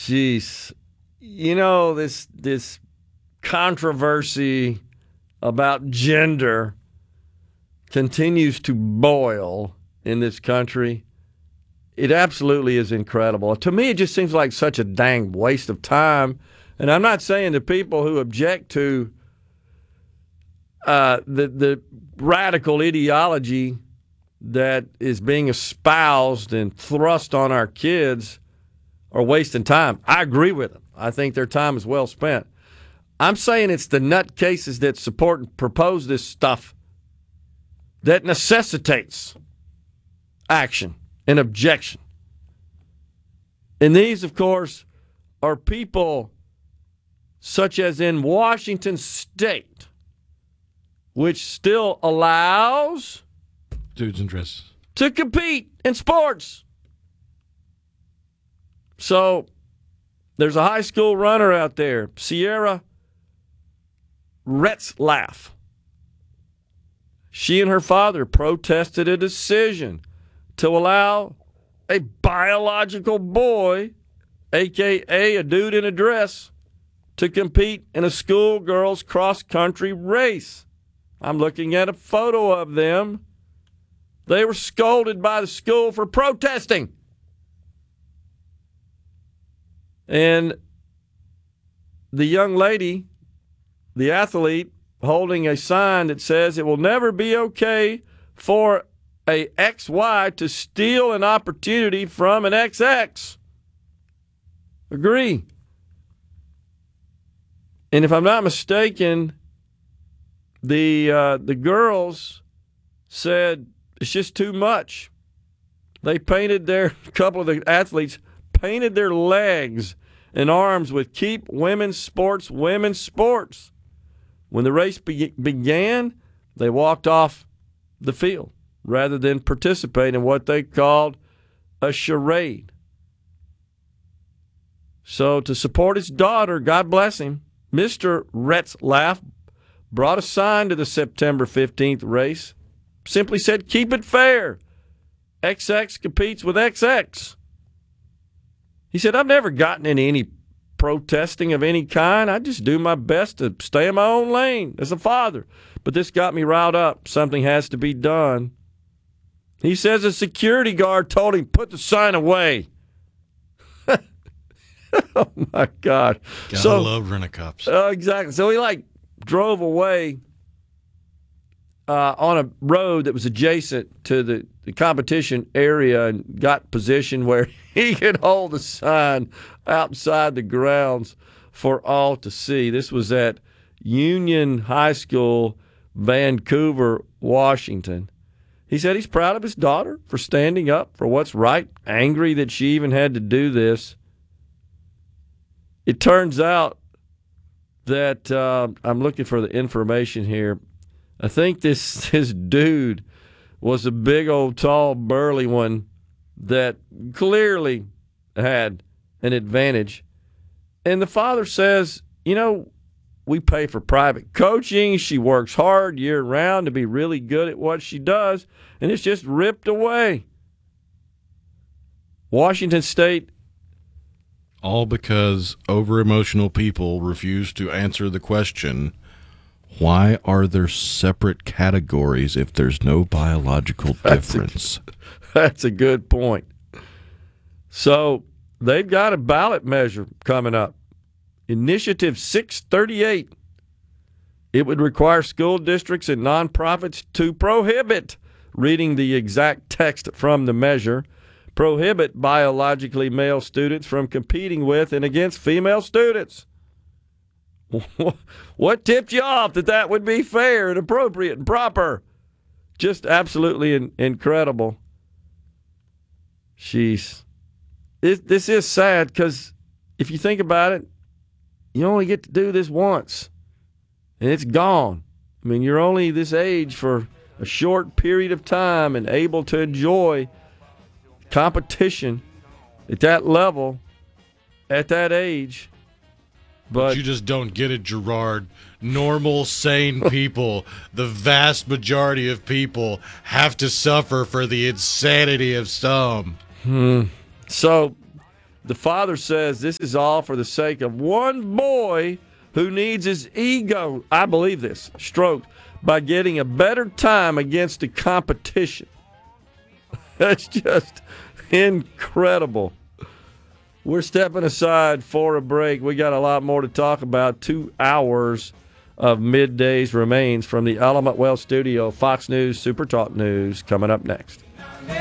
Jeez. You know, this controversy about gender continues to boil in this country. It absolutely is incredible. To me, it just seems like such a dang waste of time. And I'm not saying the people who object to the radical ideology that is being espoused and thrust on our kids are wasting time. I agree with them. I think their time is well spent. I'm saying it's the nutcases that support and propose this stuff that necessitates action and objection. And these, of course, are people such as in Washington State, which still allows dudes in dresses to compete in sports. So there's a high school runner out there, Sierra Retzlaff. She and her father protested a decision to allow a biological boy, a.k.a. a dude in a dress, to compete in a schoolgirls cross-country race. I'm looking at a photo of them. They were scolded by the school for protesting. And the young lady, the athlete, holding a sign that says it will never be okay for a XY to steal an opportunity from an XX. Agree. And if I'm not mistaken, the girls said it's just too much. They painted a couple of the athletes painted their legs and arms with "Keep Women's Sports, Women's Sports." When the race began, they walked off the field rather than participate in what they called a charade. So to support his daughter, God bless him, Mr. Retzlaff brought a sign to the September 15th race. Simply said, "Keep it fair. XX competes with XX." He said, "I've never gotten into any protesting of any kind. I just do my best to stay in my own lane as a father. But this got me riled up. Something has to be done." He says a security guard told him, "Put the sign away." Oh, my God. Gotta love rent-a-cops. Exactly. So he, drove away on a road that was adjacent to the competition area and got positioned where he could hold the sign outside the grounds for all to see. This was at Union High School, Vancouver, Washington. He said he's proud of his daughter for standing up for what's right, angry that she even had to do this. It turns out that I'm looking for the information here. I think this dude was a big old tall burly one that clearly had an advantage. And the father says, we pay for private coaching. She works hard year round to be really good at what she does, and it's just ripped away. Washington State. All because over-emotional people refuse to answer the question, why are there separate categories if there's no biological difference? That's a good point. So they've got a ballot measure coming up. Initiative 638. It would require school districts and nonprofits to prohibit, reading the exact text from the measure, prohibit biologically male students from competing with and against female students. What tipped you off that would be fair and appropriate and proper? Just absolutely incredible. Jeez. This is sad because if you think about it, you only get to do this once, and it's gone. I mean, you're only this age for a short period of time and able to enjoy competition at that level, at that age. But you just don't get it, Gerard. Normal, sane people, the vast majority of people, have to suffer for the insanity of some. So The father says this is all for the sake of one boy who needs his ego, I believe this, stroked by getting a better time against the competition. That's just incredible. We're stepping aside for a break. We got a lot more to talk about. 2 hours of middays remains from the Element Wealth Studio. Fox News, Super Talk News coming up next.